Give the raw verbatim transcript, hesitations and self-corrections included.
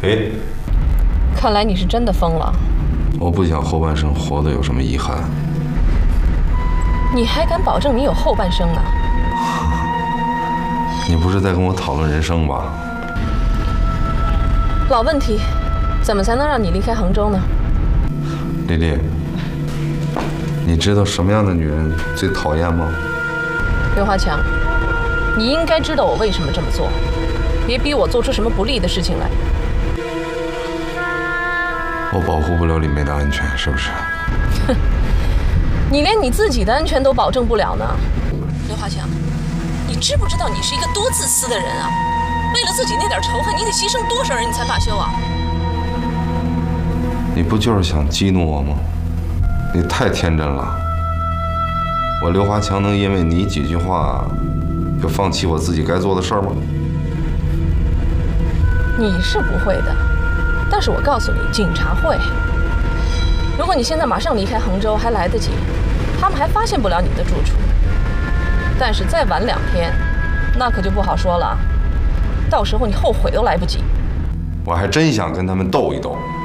嘿， 看来你是真的疯了。 我不想后半生活得有什么遗憾。 你还敢保证你有后半生呢？ 你不是在跟我讨论人生吧？ 老问题，怎么才能让你离开杭州呢？ 丽丽，你知道什么样的女人最讨厌吗？ 刘华强，你应该知道我为什么这么做，别逼我做出什么不利的事情来。 我保护不了李梅的安全，是不是？ 哼，你连你自己的安全都保证不了呢。刘华强，你知不知道你是一个多自私的人啊？为了自己那点仇恨，你得牺牲多少人你才罢休啊？ 你不就是想激怒我吗？你太天真了。我刘华强能因为你几句话就放弃我自己该做的事儿吗？ 你是不会的，但是我告诉你，警察会。如果你现在马上离开杭州，还来得及，他们还发现不了你的住处。但是再晚两天，那可就不好说了，到时候你后悔都来不及。 我还真想跟他们斗一斗。